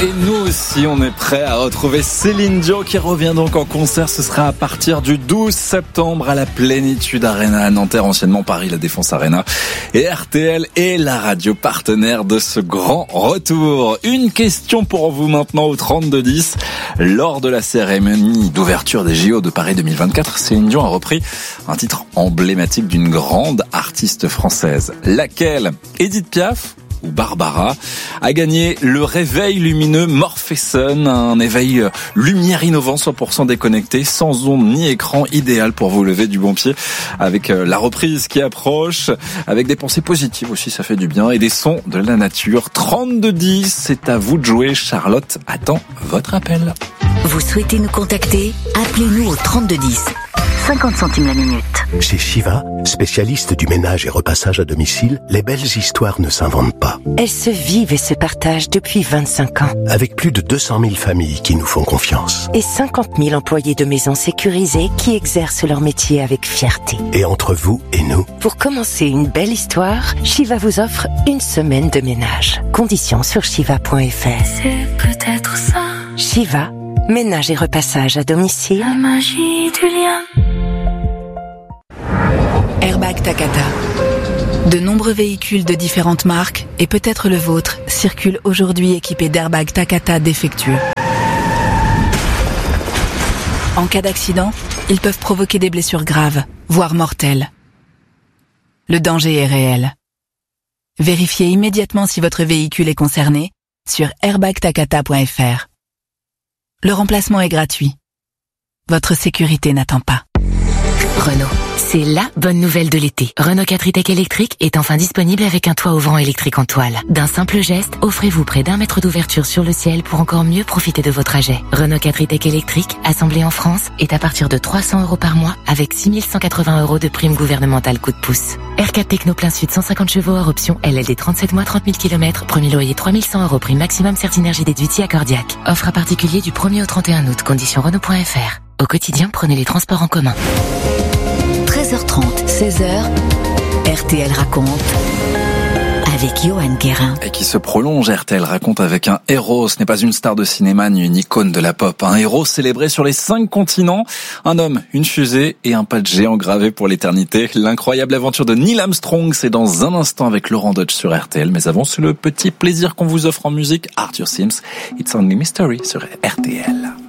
Et nous aussi, on est prêts à retrouver Céline Dion qui revient donc en concert. Ce sera à partir du 12 septembre à la Plénitude Arena à Nanterre, anciennement Paris La Défense Arena. Et RTL est la radio partenaire de ce grand retour. Une question pour vous maintenant au 3210. Lors de la cérémonie d'ouverture des JO de Paris 2024, Céline Dion a repris un titre emblématique d'une grande artiste française. Laquelle? Edith Piaf ou Barbara a gagné le réveil lumineux Morpheson, un éveil lumière innovant, 100% déconnecté, sans ondes ni écran, idéal pour vous lever du bon pied avec la reprise qui approche, avec des pensées positives aussi, ça fait du bien, et des sons de la nature. 3210, c'est à vous de jouer. Charlotte attend votre appel. Vous souhaitez nous contacter? Appelez-nous au 3210. 50 centimes la minute. Chez Shiva, spécialiste du ménage et repassage à domicile, les belles histoires ne s'inventent pas. Elles se vivent et se partagent depuis 25 ans. Avec plus de 200 000 familles qui nous font confiance. Et 50 000 employés de maisons sécurisées qui exercent leur métier avec fierté. Et entre vous et nous, pour commencer une belle histoire, Shiva vous offre une semaine de ménage. Conditions sur shiva.fr. C'est peut-être ça. Shiva, ménage et repassage à domicile. La magie du lien. Airbag Takata. De nombreux véhicules de différentes marques, et peut-être le vôtre, circulent aujourd'hui équipés d'airbags Takata défectueux. En cas d'accident, ils peuvent provoquer des blessures graves, voire mortelles. Le danger est réel. Vérifiez immédiatement si votre véhicule est concerné sur airbagtakata.fr. Le remplacement est gratuit. Votre sécurité n'attend pas. Renault, c'est la bonne nouvelle de l'été. Renault 4 e-Tech électrique est enfin disponible avec un toit ouvrant électrique en toile. D'un simple geste, offrez-vous près d'1 mètre d'ouverture sur le ciel pour encore mieux profiter de vos trajets. Renault 4 e-Tech électrique, assemblé en France, est à partir de 300 € par mois avec 6 180 € de prime gouvernementale coup de pouce. R4 Techno plein sud 150 chevaux hors option LLD 37 mois 30 000 km, premier loyer 3100 € prime maximum Certinergie déduit accordiaque. Offre à particulier du 1er au 31 août, conditions Renault.fr. Au quotidien, prenez les transports en commun. 13h30, 16h, RTL raconte avec Johan Guérin. Et qui se prolonge, RTL raconte avec un héros. Ce n'est pas une star de cinéma ni une icône de la pop. Un héros célébré sur les 5 continents. Un homme, une fusée et un pas de géant gravé pour l'éternité. L'incroyable aventure de Neil Armstrong, c'est dans un instant avec Laurent Dodge sur RTL. Mais avant, c'est le petit plaisir qu'on vous offre en musique. Arthur Sims, It's Only Mystery sur RTL.